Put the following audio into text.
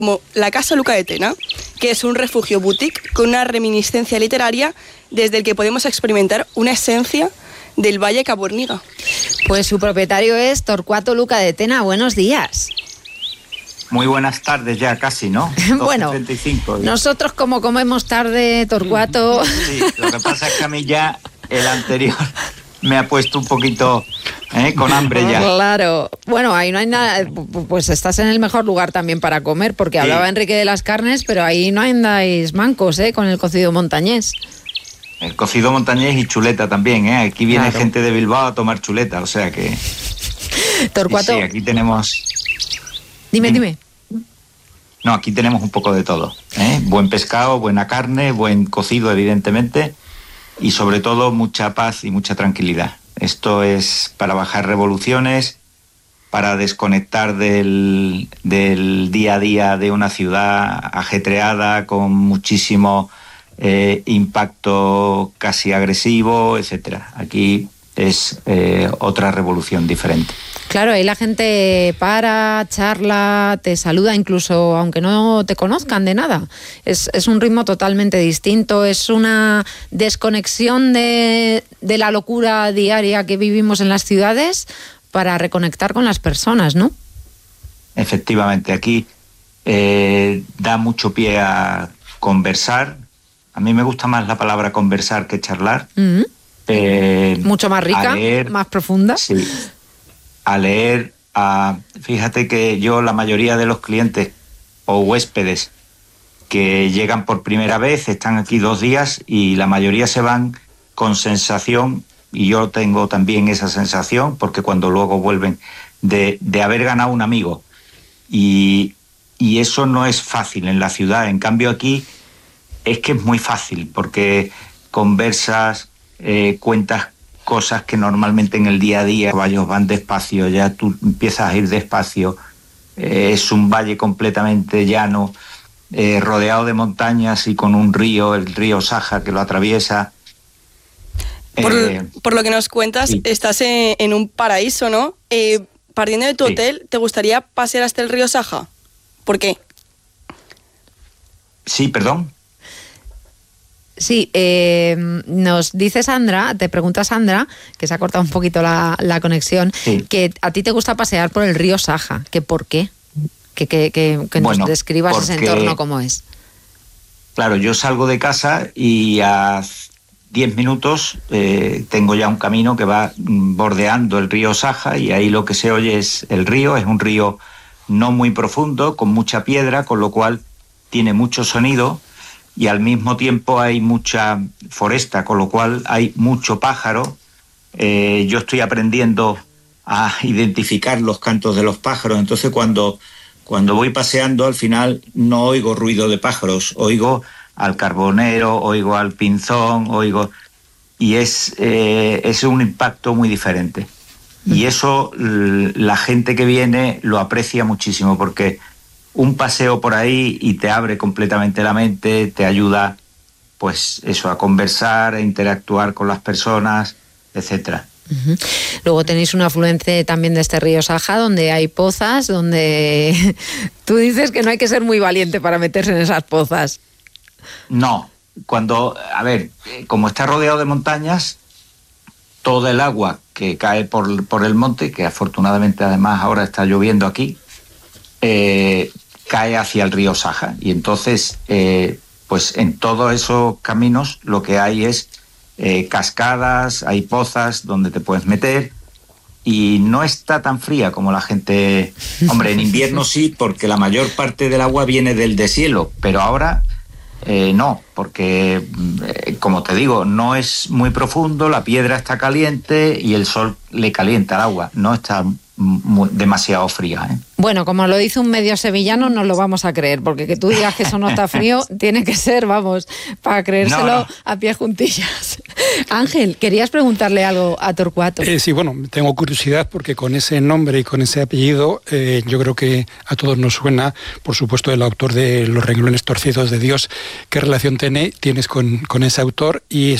como la Casa Luca de Tena, que es un refugio boutique con una reminiscencia literaria desde el que podemos experimentar una esencia del Valle Caborniga. Pues su propietario es Torcuato Luca de Tena. Buenos días. Muy buenas tardes ya casi, ¿no? Bueno, 12:35. Nosotros como comemos tarde, Torcuato... Sí, lo que pasa es que a mí ya el anterior me ha puesto un poquito con hambre ya. Claro. Bueno, ahí no hay nada... Pues estás en el mejor lugar también para comer, porque sí. Hablaba Enrique de las carnes, pero ahí no andáis mancos, con el cocido montañés. El cocido montañés y chuleta también, Aquí viene claro. Gente de Bilbao a tomar chuleta, o sea que... Torcuato... Sí, aquí tenemos... Dime. No, aquí tenemos un poco de todo, Buen pescado, buena carne, buen cocido, evidentemente, y sobre todo mucha paz y mucha tranquilidad. Esto es para bajar revoluciones, para desconectar del día a día de una ciudad ajetreada con muchísimo impacto casi agresivo, etcétera. Aquí es otra revolución diferente. Claro, ahí la gente para, charla, te saluda incluso aunque no te conozcan de nada. Es un ritmo totalmente distinto, es una desconexión de la locura diaria que vivimos en las ciudades para reconectar con las personas, ¿no? Efectivamente, aquí da mucho pie a conversar. A mí me gusta más la palabra conversar que charlar. Mucho más rica, leer, más profunda. Sí. A leer, fíjate que yo la mayoría de los clientes o huéspedes que llegan por primera vez están aquí 2 días y la mayoría se van con sensación, y yo tengo también esa sensación porque cuando luego vuelven de haber ganado un amigo, y eso no es fácil en la ciudad. En cambio aquí es que es muy fácil porque conversas, cuentas cosas que normalmente en el día a día los caballos van despacio, ya tú empiezas a ir despacio. Es un valle completamente llano, rodeado de montañas y con un río, el río Saja, que lo atraviesa. Por lo que nos cuentas, sí. Estás en un paraíso, ¿no? Partiendo de tu hotel, ¿te gustaría pasear hasta el río Saja? ¿Por qué? Sí, perdón. Sí, nos dice Sandra, te pregunta Sandra, que se ha cortado un poquito la conexión, sí. Que a ti te gusta pasear por el río Saja, que ¿por qué? Que nos describas ese entorno cómo es. Claro, yo salgo de casa y a 10 minutos tengo ya un camino que va bordeando el río Saja, y ahí lo que se oye es el río. Es un río no muy profundo, con mucha piedra, con lo cual tiene mucho sonido. Y al mismo tiempo hay mucha foresta, con lo cual hay mucho pájaro. Yo estoy aprendiendo a identificar los cantos de los pájaros, entonces cuando voy paseando al final no oigo ruido de pájaros, oigo al carbonero, oigo al pinzón, y es un impacto muy diferente. Y eso la gente que viene lo aprecia muchísimo, porque un paseo por ahí y te abre completamente la mente, te ayuda, pues eso, a conversar, a interactuar con las personas, etcétera. Uh-huh. Luego tenéis un afluente también de este río Saja, donde hay pozas, donde tú dices que no hay que ser muy valiente para meterse en esas pozas. No, como está rodeado de montañas, todo el agua que cae por el monte, que afortunadamente además ahora está lloviendo aquí, cae hacia el río Saja, y entonces pues en todos esos caminos lo que hay es cascadas, hay pozas donde te puedes meter, y no está tan fría como la gente... Hombre, en invierno sí, porque la mayor parte del agua viene del deshielo, pero ahora no, porque como te digo, no es muy profundo, la piedra está caliente y el sol le calienta el agua, no está demasiado fría, Bueno, como lo dice un medio sevillano, no lo vamos a creer, porque que tú digas que eso no está frío, tiene que ser, vamos, para creérselo no. A pie juntillas. Ángel, ¿querías preguntarle algo a Torcuato? Sí, bueno, tengo curiosidad porque con ese nombre y con ese apellido, yo creo que a todos nos suena, por supuesto, el autor de Los renglones torcidos de Dios. ¿Qué relación tienes con ese autor? Y